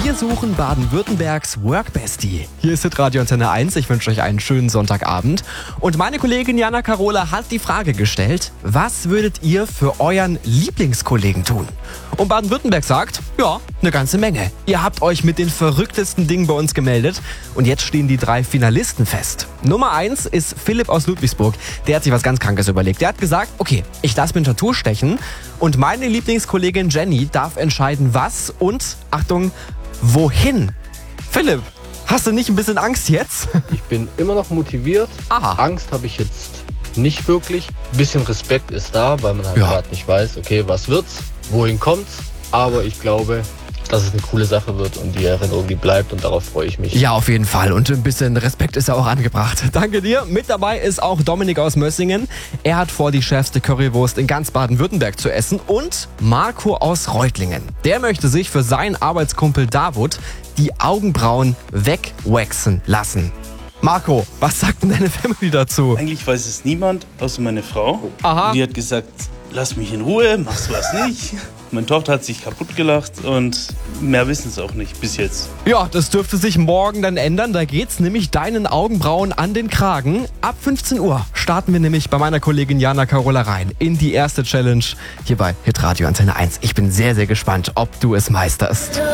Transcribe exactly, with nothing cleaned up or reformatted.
Wir suchen Baden-Württembergs Workbestie. Hier ist Hitradio Antenne eins. Ich wünsche euch einen schönen Sonntagabend. Und meine Kollegin Jana Carola hat die Frage gestellt, was würdet ihr für euren Lieblingskollegen tun? Und Baden-Württemberg sagt, ja, eine ganze Menge. Ihr habt euch mit den verrücktesten Dingen bei uns gemeldet. Und jetzt stehen die drei Finalisten fest. Nummer eins ist Philipp aus Ludwigsburg. Der hat sich was ganz Krankes überlegt. Der hat gesagt, okay, ich lasse mir ein Tattoo stechen und meine Lieblingskollegin Jenny darf entscheiden, was und, Achtung, wohin. Philipp, hast du nicht ein bisschen Angst jetzt? Ich bin immer noch motiviert. Aha. Angst habe ich jetzt nicht wirklich. Ein bisschen Respekt ist da, weil man halt Ja. gerade nicht weiß, okay, was wird's, wohin kommt's. Aber ich glaube, dass es eine coole Sache wird und die Erinnerung, die bleibt, und darauf freue ich mich. Ja, auf jeden Fall. Und ein bisschen Respekt ist ja auch angebracht. Danke dir. Mit dabei ist auch Dominik aus Mössingen. Er hat vor, die schärfste Currywurst in ganz Baden-Württemberg zu essen. Und Marco aus Reutlingen. Der möchte sich für seinen Arbeitskumpel Davut die Augenbrauen wegwaxen lassen. Marco, was sagt denn deine Family dazu? Eigentlich weiß es niemand, außer meine Frau. Aha. Die hat gesagt, lass mich in Ruhe, mach sowas nicht. Meine Tochter hat sich kaputt gelacht und mehr wissen es auch nicht bis jetzt. Ja, das dürfte sich morgen dann ändern. Da geht's nämlich deinen Augenbrauen an den Kragen. Ab fünfzehn Uhr starten wir nämlich bei meiner Kollegin Jana Carola rein in die erste Challenge hier bei Hitradio Antenne eins. Ich bin sehr, sehr gespannt, ob du es meisterst.